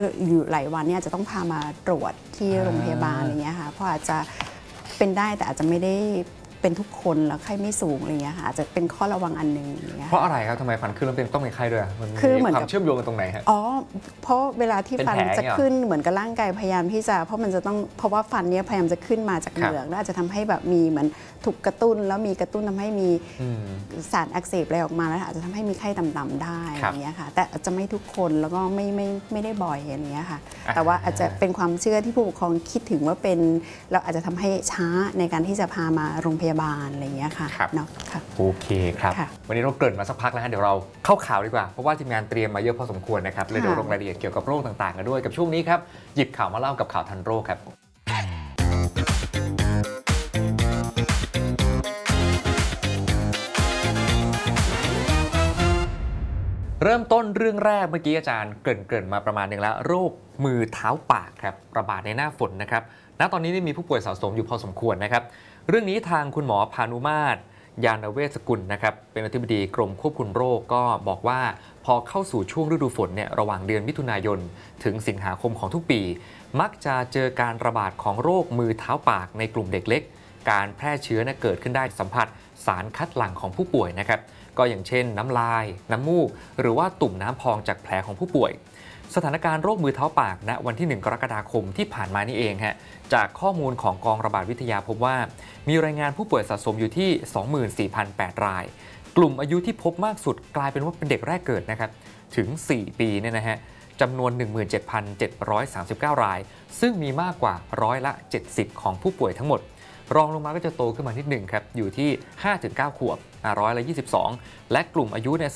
อยู่หลายวันเนี่ยจะต้องพามาตรวจที่โรงพยาบาลอะไรเงี้ยค่ะเพราะอาจจะเป็นได้แต่อาจจะไม่ได้เป็นทุกคนแล้วไข้ไม่สูงอะไรเงี้ยค่ะอาจจะเป็นข้อระวังอันหนึ่งอย่างเงี้ยเพราะอะไรครับทำไมฟันขึ้นแล้วต้องเป็นไข้ด้วยมันมีความเชื่อมโยงกันตรงไหนฮะอ๋อเพราะเวลาที่ฟันจะขึ้นเหมือนกับร่างกายพยายามที่จะเพราะมันจะต้องเพราะว่าฟันเนี่ยพยายามจะขึ้นมาจากเหงือกแล้วอาจจะทำให้แบบมีเหมือนถูกกระตุ้นแล้วมีกระตุ้นทำให้มีสารอักเสบอะไรออกมาแล้วอาจจะทำให้มีไข้ต่ำๆได้อย่างเงี้ยค่ะแต่อาจจะไม่ทุกคนแล้วก็ไม่ได้บ่อยอย่างเงี้ยค่ะแต่ว่าอาจจะเป็นความเชื่อที่ผู้ปกครองคิดถึงว่าเป็นเราอาจจะทำให้ช้าในการที่จะพามาโรงพยาบาลอะไรอย่างเงี้ยค่ะเนาะโอเคครับวันนี้เราเกริ่นมาสักพักแล้วเดี๋ยวเราเข้าข่าวดีกว่าเพราะว่าทีมงานเตรียมมาเยอะพอสมควรนะครับเลยเดี๋ยวลงรายละเอียดเกี่ยวกับโรคต่างๆกันด้วยกับช่วงนี้ครับหยิบข่าวมาเล่ากับข่าวทันโรคครับเริ่มต้นเรื่องแรกเมื่อกี้อาจารย์เกริ่นมาประมาณนึงแล้วโรคมือเท้าปากครับระบาดในหน้าฝนนะครับณตอนนี้มีผู้ป่วยสะสมอยู่พอสมควรนะครับเรื่องนี้ทางคุณหมอพานุมาตรยานเวชกุลนะครับเป็นอธิบดีกรมควบคุมโรคก็บอกว่าพอเข้าสู่ช่วงฤดูฝนเนี่ยระหว่างเดือนมิถุนายนถึงสิงหาคมของทุกปีมักจะเจอการระบาดของโรคมือเท้าปากในกลุ่มเด็กเล็กการแพร่เชื้อเกิดขึ้นได้สัมผัสสารคัดหลั่งของผู้ป่วยนะครับก็อย่างเช่นน้ำลายน้ำมูกหรือว่าตุ่มน้ำพองจากแผลของผู้ป่วยสถานการณ์โรคมือเท้าปากณวันที่1 กรกฎาคมที่ผ่านมานี่เองฮะจากข้อมูลของกองระบาดวิทยาพบว่ามีรายงานผู้ป่วยสะสมอยู่ที่ 24,008 รายกลุ่มอายุที่พบมากสุดกลายเป็นว่าเป็นเด็กแรกเกิดนะครับถึง4 ปีเนี่ยนะฮะจำนวน 17,739 รายซึ่งมีมากกว่า70%ของผู้ป่วยทั้งหมดรองลงมาก็จะโตขึ้นมานิดหนึ่งครับอยู่ที่ 5-9 ขวบ22%และกลุ่มอายุเนี่ย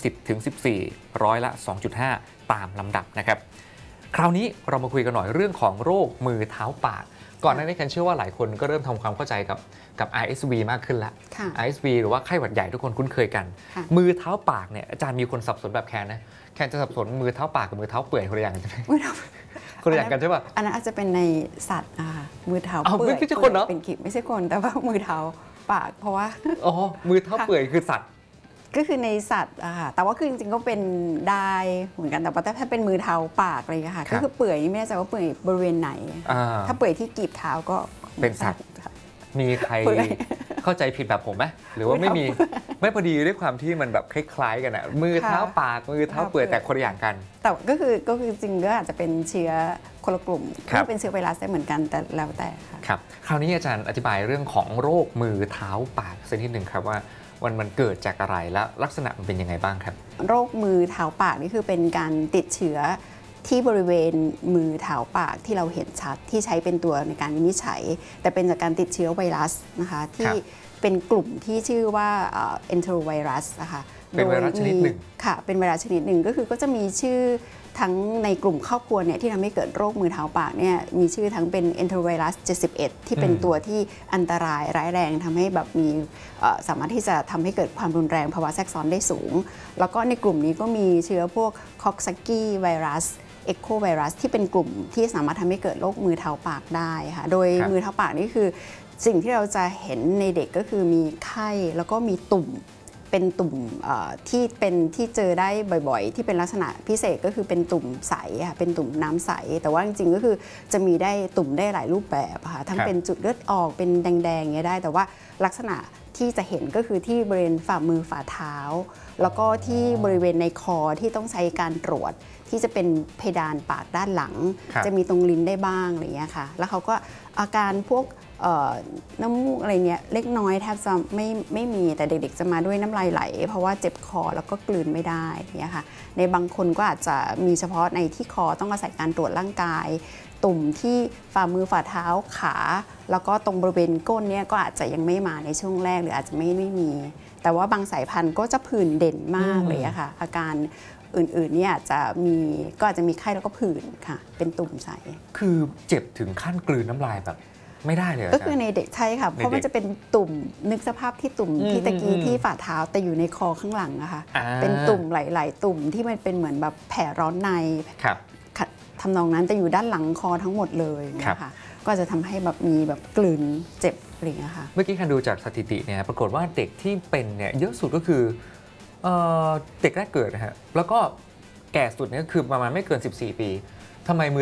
10-14 2.5%ตามลำดับนะครับคราวนี้เรามาคุยกันหน่อยเรื่องของโรคมือเท้าปากก่อนหน้านี้ฉันเชื่อว่าหลายคนก็เริ่มทำความเข้าใจกับ RSV มากขึ้นแล้ว RSV หรือว่าไข้หวัดใหญ่ทุกคนคุ้นเคยกันมือเท้าปากเนี่ยอาจารย์มีคนสับสนแบบแคนนะแคนจะสับสนมือเท้าปากกับมือเท้าเปื่อยคนละอย่างใช่ไหมคนละอย่างกันใช่ป่ะอันนั้นอาจจะเป็นในสัตว์มือเท้าเปื่อยไม่ใช่คนเนาะเป็นกีบไม่ใช่คนแต่ว่ามือเท้าปากเพราะว่ามือเท้าเปื่อยคือสัตว์ก็คือในสัตว์แต่ว่าคือจริงๆก็เป็นได้เหมือนกันแต่ว่าถ้าเป็นมือเท้าปากอะไรอย่างเงี้ยค่ะก็คือเปื่อยไม่แน่ใจว่าเปื่อยบริเวณไหนถ้าเปื่อยที่กีบเท้าก็เป็นสัตว์มีใครเข้าใจผิดแบบผมไหมหรือว่าไม่พอดีด้วยความที่มันแบบคล้ายๆกันอะมือเท้าปากมือเท้าเปื่อยแต่คนละอย่างกันแต่ก็คือจริงก็อาจจะเป็นเชื้อคนละกลุ่มก็เป็นเชื้อไวรัสได้เหมือนกันแต่แล้วแต่ครับคราวนี้อาจารย์อธิบายเรื่องของโรคมือเท้าปากสักนิดหนึ่งครับว่ามันเกิดจากอะไรและลักษณะมันเป็นยังไงบ้างครับโรคมือเท้าปากนี่คือเป็นการติดเชื้อที่บริเวณมือเท้าปากที่เราเห็นชัดที่ใช้เป็นตัวในการวินิจฉัยแต่เป็นจากการติดเชื้อไวรัสนะคะที่เป็นกลุ่มที่ชื่อว่าenterovirus นะคะเป็นไวรัสชนิดหนึ่งค่ะเป็นไวรัสชนิดหนึ่งก็คือก็จะมีชื่อทั้งในกลุ่มครอบครัวเนี่ยที่ทำให้เกิดโรคมือเท้าปากเนี่ยมีชื่อทั้งเป็น enterovirus 71ที่เป็นตัวที่อันตรายร้ายแรงทำให้แบบมีสามารถที่จะทำให้เกิดความรุนแรงภาวะแทรกซ้อนได้สูงแล้วก็ในกลุ่มนี้ก็มีเชื้อพวกคอกซากีไวรัสเอ็กโคไวรัสที่เป็นกลุ่มที่สามารถทำให้เกิดโรคมือเท้าปากได้ค่ะโดยมือเท้าปากนี่คือสิ่งที่เราจะเห็นในเด็กก็คือมีไข้แล้วก็มีตุ่มเป็นตุ่มที่เจอได้บ่อยๆที่เป็นลักษณะพิเศษก็คือเป็นตุ่มใสค่ะเป็นตุ่มน้ำใสแต่ว่าจริงๆก็คือจะมีได้ตุ่มได้หลายรูปแบบค่ะทั้งเป็นจุดเลือดออกเป็นแดงๆอย่างเงี้ยได้แต่ว่าลักษณะที่จะเห็นก็คือที่บริเวณฝ่ามือฝ่าเท้าแล้วก็ที่บริเวณในคอที่ต้องใช้การตรวจที่จะเป็นเพดานปากด้านหลังจะมีตรงลิ้นได้บ้างอะไรอย่างเงี้ยค่ะแล้วเขาก็อาการพวกน้ำมูกอะไรเนี่ยเล็กน้อยแทบจะไม่มีแต่เด็กๆจะมาด้วยน้ำลายไหลเพราะว่าเจ็บคอแล้วก็กลืนไม่ได้เนี่ยค่ะในบางคนก็อาจจะมีเฉพาะในที่คอต้องอาศัยการตรวจร่างกายตุ่มที่ฝ่ามือฝ่าเท้าขาแล้วก็ตรงบริเวณก้นเนี่ยก็อาจจะยังไม่มาในช่วงแรกหรืออาจจะไม่มีแต่ว่าบางสายพันธุ์ก็จะผื่นเด่นมากเลยอะค่ะอาการอื่นๆเนี่ยก็อาจจะมีไข้แล้วก็ผื่นค่ะเป็นตุ่มใสคือเจ็บถึงขั้นกลืนน้ำลายแบบไม่ได้เลยก็คือในเด็กใช่ค่ะเพราะมันจะเป็นตุ่มนึกสภาพที่ตุ่มที่ตะกี้ที่ฝ่าเท้าแต่อยู่ในคอข้างหลังนะคะเป็นตุ่มหลายๆตุ่มที่มันเป็นเหมือนแบบแผลร้อนในทำนองนั้นจะอยู่ด้านหลังคอทั้งหมดเลยนะคะก็จะทำให้แบบมีแบบกลืนเจ็บอะไรอย่างเงี้ยค่ะเมื่อกี้คันดูจากสถิติเนี่ยปรากฏว่าเด็กที่เป็นเนี่ยเยอะสุดก็คือเด็กแรกเกิดนะฮะแล้วก็แก่สุดเนี่ยคือประมาณไม่เกิน14 ปีทำไมมือ